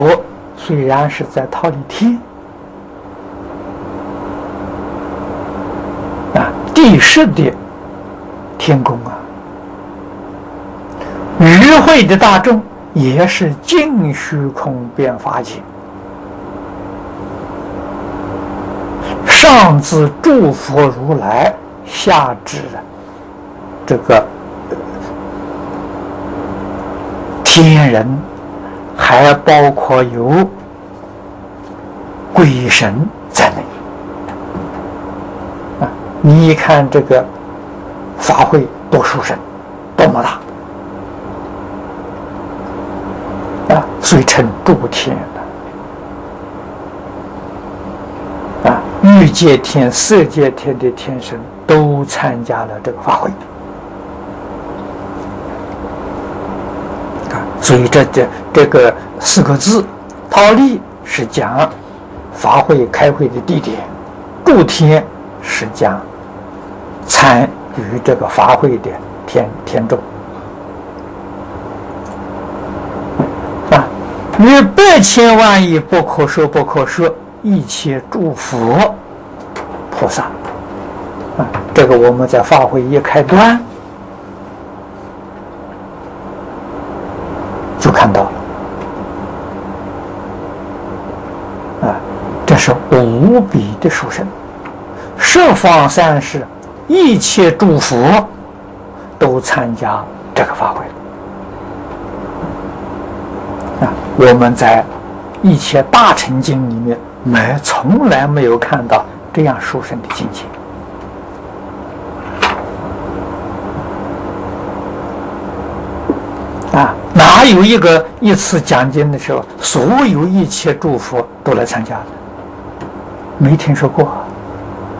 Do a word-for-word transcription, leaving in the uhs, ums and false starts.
我虽然是在忉利天啊，地势的天宫啊，与会的大众也是尽虚空遍法界，上至诸佛如来，下至这个天人，还包括有鬼神在内啊！你一看这个法会多殊胜，多么大啊！遂称诸天的啊，欲界天、色界天的天神都参加了这个法会。所以这这这个四个字，忉利是讲法会开会的地点，诸天是讲参与这个法会的天天众啊，于百千万亿不可说不可说一切诸佛菩萨啊，这个我们在法会一开端就看到了啊，这是无比的殊胜，十方三世一切诸佛都参加这个法会啊！我们在一切大乘经里面没从来没有看到这样殊胜的境界啊！哪有一个一次讲经的时候，所有一切诸佛都来参加的？没听说过。